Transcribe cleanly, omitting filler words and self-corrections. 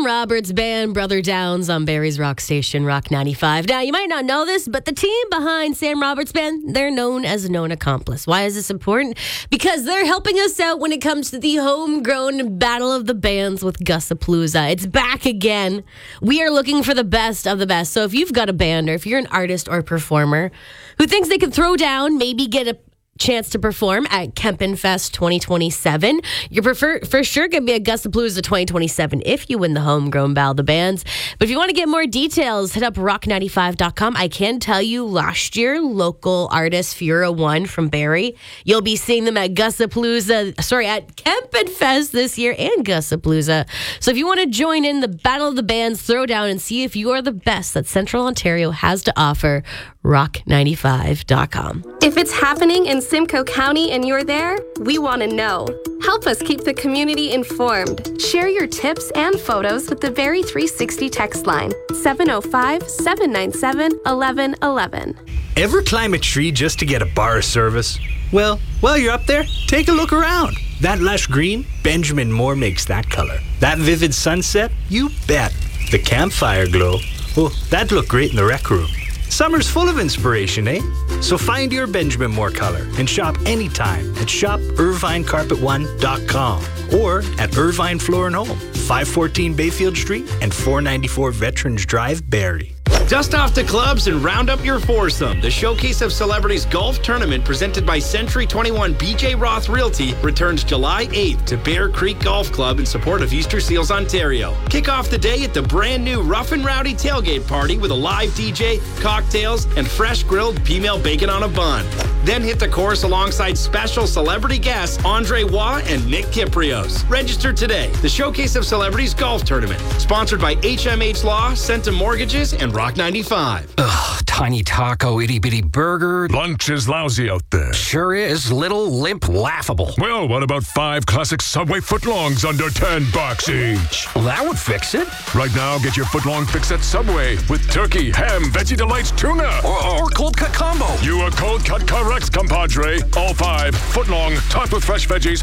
Sam Roberts Band, Brother Downs on Barrie's Rock Station, Rock 95. Now, you might not know this, but the team behind Sam Roberts Band, they're known as a known accomplice. Why is this important? Because they're helping us out when it comes to the homegrown Battle of the Bands with Gussapalooza. It's back again. We are looking for the best of the best. So if you've got a band or if you're an artist or performer who thinks they can throw down, maybe get a chance to perform at Kempenfest 2027. You're for sure going to be at Gussapalooza 2027 if you win the homegrown Battle of the Bands. But if you want to get more details, hit up rock95.com. I can tell you last year, local artist Fura won from Barrie. You'll be seeing them at at Kempenfest this year and Gussapalooza. So if you want to join in the Battle of the Bands, throw down and see if you are the best that Central Ontario has to offer, rock95.com. If it's happening in Simcoe County and you're there, we want to know. Help us keep the community informed. Share your tips and photos with the Barrie 360 text line, 705-797-1111. Ever climb a tree just to get a bar of service? Well, while you're up there, take a look around. That lush green, Benjamin Moore makes that color. That vivid sunset, you bet. The campfire glow, oh, that'd look great in the rec room. Summer's full of inspiration, eh? So find your Benjamin Moore color and shop anytime at shopirvinecarpet1.com or at Irvine Floor and Home, 514 Bayfield Street and 494 Veterans Drive, Barrie. Dust off the clubs and round up your foursome. The Showcase of Celebrities Golf Tournament presented by Century 21 BJ Roth Realty returns July 8th to Bear Creek Golf Club in support of Easter Seals Ontario. Kick off the day at the brand new Rough and Rowdy tailgate party with a live DJ, cocktails, and fresh grilled female bacon on a bun. Then hit the course alongside special celebrity guests Andre Waugh and Nick Kiprios. Register today. The Showcase of Celebrities Golf Tournament, sponsored by HMH Law, Centum Mortgages, and Rock 95. Ugh, tiny taco, itty-bitty burger. Lunch is lousy out there. Sure is. Little, limp, laughable. Well, what about 5 classic Subway footlongs under $10 each? Well, that would fix it. Right now, get your footlong fix at Subway with turkey, ham, veggie delights, tuna. Or cold cut combo. You are cold cut correct, compadre. All 5 footlong, topped with fresh veggies.